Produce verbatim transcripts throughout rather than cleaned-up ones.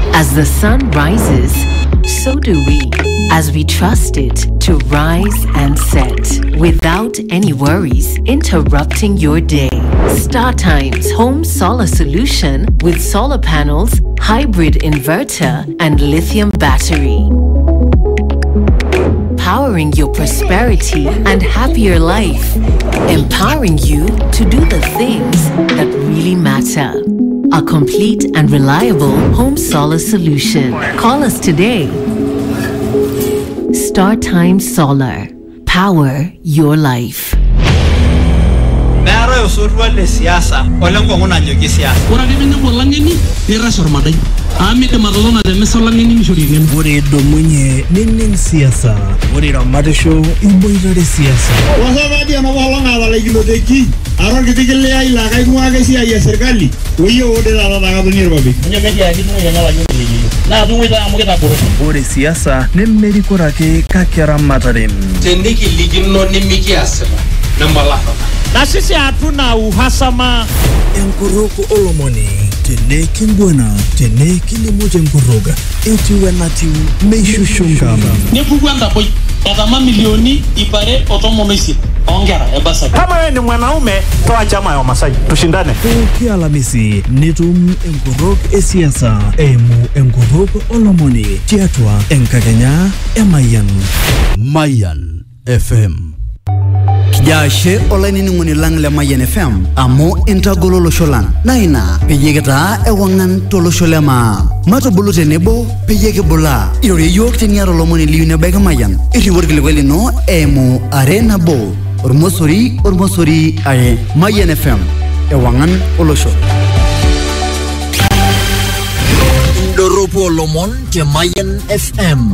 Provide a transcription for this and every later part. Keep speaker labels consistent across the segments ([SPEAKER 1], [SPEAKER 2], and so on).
[SPEAKER 1] As the sun rises, so do we, as we trust it to rise and set without any worries interrupting your day. StarTimes Home Solar Solution with solar panels, hybrid inverter, and lithium battery. Powering your prosperity and happier life. Empowering you to do the things that really matter. A complete and reliable home solar solution. Call us today. StarTimes Solar. Power your life.
[SPEAKER 2] Naro usurwale siasa, walengo nguna njoki siasa.
[SPEAKER 3] Ora kemenya bolangeni, nira sormadai. Ami de marlona de mesolangeni mishuringen.
[SPEAKER 4] Ore domunye ninin siasa. Ore ramadesho imboirare siasa.
[SPEAKER 5] Wasaba dia na bolanga wala kilodeki. Aro kitikile ai la kai muage sia ya serikali. Oyo ode la la ga dunir babi.
[SPEAKER 6] Nyo media kitu ya na wanyo ni. Na tumu ita amuketa boro.
[SPEAKER 4] Ore siasa nemmeri korake kakera matarem.
[SPEAKER 2] Tendiki ligino nimiki asema. Nambalafa.
[SPEAKER 5] Na sisi hatuna uhasama.
[SPEAKER 4] Enkuruku olomoni. Tene kimbwana. Tene kilimuja nkuruga. Eti wenatiu meishu shungama.
[SPEAKER 3] Nebukwenda boy. Kama milioni ipare otomonoisi. Ongera ebasa.
[SPEAKER 5] Kama wewe ni mwanaume, toa chama ya Masai. Tushindane.
[SPEAKER 4] Kia Alhamisi nitum enkuruk esiasa. Emu enkuruk olomoni. Tiatua enkakenya emayan.
[SPEAKER 7] Mayan F M. Kijashe olaini ngoni lang le Mayan F M amo intagolo sholan naina peyegeta ewangan tolo sholema mato bulute nebo peyege bola irori yok teniaro lomoni liune bega Mayan iri worgele weli no emo arena bo ormosori ormosori aye Mayan F M ewangan olosho Ndoropo lomon ke Mayan F M.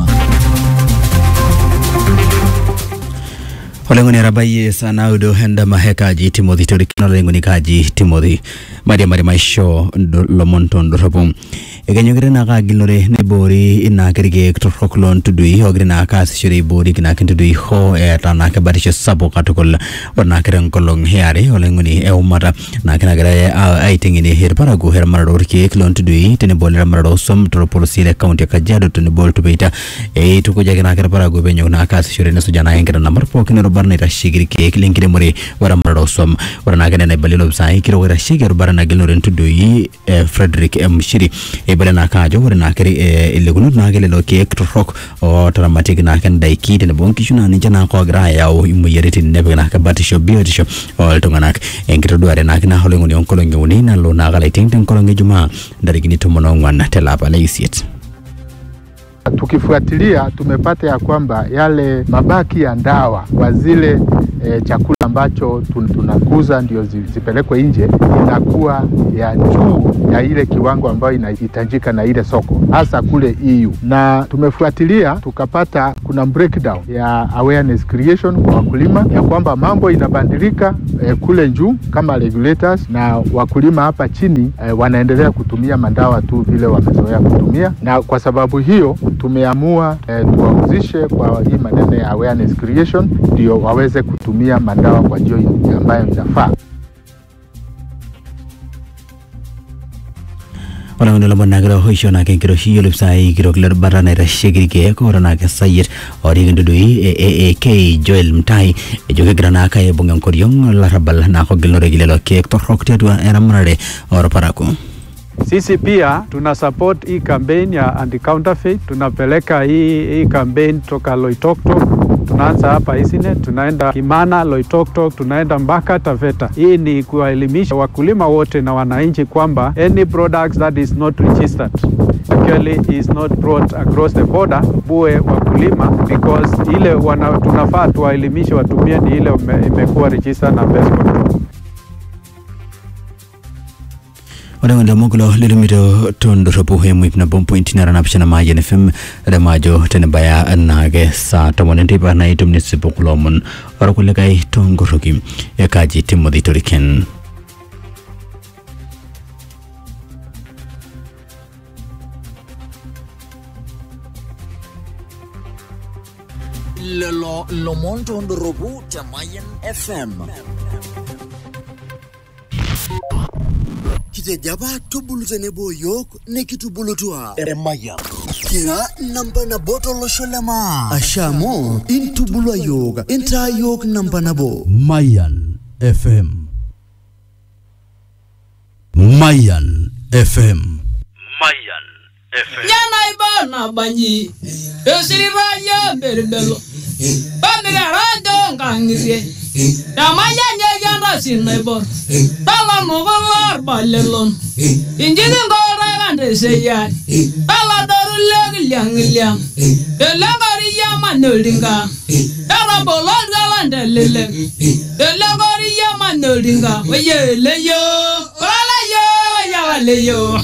[SPEAKER 8] Olengoni rabaye sana udo henda mahekaji Timothy torikino lengoni kaji Timothy maria maria maisho lomonton doropo egenyogere na kagilore ne bori ina kerige troklon tudui ogre na kas shiri bori kina kintudui ho eta na ke barisho sabo katokol wana keren kolong heare olengoni e umata na kina gere aitingini her parago her marador ke klon tudui tene bolera marado som tropo sile county kajado tene bol tubita e tuko jage na kere parago benyo na kas shiri ne sujana engere number pokino barna rashigiri ke klinkire muri wara marado som wara na gene balilo sai kiro wara shiger barna gilore tudui Frederick M Shiri bala na kajo wala na kari ile gunu na gele lo ke rock o dramatic na kan dai ki de bon kishuna ni jana ko gra ya o imu yereti nebe na ka batisho biotisho o to ngana engiro do are na kina holengo ni onkolo nguni na lo na gala ting ting kolonge juma ndari gini to mono ngwana tela pale isiet.
[SPEAKER 9] Tukifuatilia tumepata ya kwamba yale mabaki ya ndawa kwa zile e, chakula ambacho tun, tunakuza ndio zipelekwe nje inakuwa ya juu ya ile kiwango ambayo inahitajika na ile soko hasa kule E U. Na tumefuatilia tukapata kuna breakdown ya awareness creation kwa wakulima ya kwamba mambo inabadilika e, kule juu kama regulators na wakulima hapa chini e, wanaendelea kutumia madawa tu vile wamezoea kutumia, na kwa sababu hiyo tumeamua eh, tuwauzishe kwa hii maneno ya awareness creation ndio waweze kutumia madawa kwa njia ambayo inafaa.
[SPEAKER 8] Wala wala managara hoisho na kengiro hiyo lipsai kiro kler barana rashigiri ke ko na ke sayir ori ngindui e e k Joel Mtai e joge grana ka e bungan koryong la rabal na ko gilno regilelo ke to rokte tu era mrade or parako.
[SPEAKER 10] Sisi pia tuna support hii campaign ya anti counterfeit. Tunapeleka hii hii campaign toka Loitoktok, tunaanza hapa Isine, tunaenda Kimana, Loitoktok, tunaenda mpaka Taveta. Hii ni kuelimisha wakulima wote na wananchi kwamba any products that is not registered actually is not brought across the border buwe wakulima, because ile wana, tunafaa tuwaelimishe watumie ni ile imekuwa registered na pest control.
[SPEAKER 8] Wala wala mogulo lilimito tondo ropo hemu ipna bompointi na ranapishana Mayan F M remajo tenebaya nage sa tomonenti pa na itumni sipukulomon warakulekai tongoroki ya kaji Timothy Toriken.
[SPEAKER 7] Lelo lomonto ndorobu ta Mayan F M. Kitejaba tubulu tenebo yok nekitubulutua. Emaya. Kira namba na boto losholema. Ashamo intubulu yok inta yok namba na bo.
[SPEAKER 8] Mayan F M. Mayan F M.
[SPEAKER 11] Mayan F M.
[SPEAKER 12] Yana ibana banyi. Esiribaya berbelo. Bamira rando ngangire. Damaya nyayanda sinebo. Tala novar balelon. Injini ngora gande seyan. Tala doru leg liang liang. Delangari yama nolinga. Tala bolon galande lele. Delangari yama nolinga. Oye leyo. Wala yo ya leyo.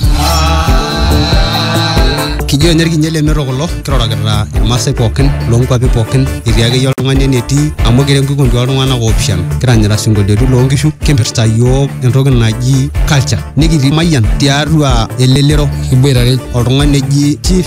[SPEAKER 13] Kijo energi nyele merogolo kirora gara irmase pokin longkwapi pokin iriage yolngane neti amogere ngukondo alungana option kiranyira singolde du longishu kemperta yo entoki naji culture nigiri mayan tiarua elelero iboirare oltungane ji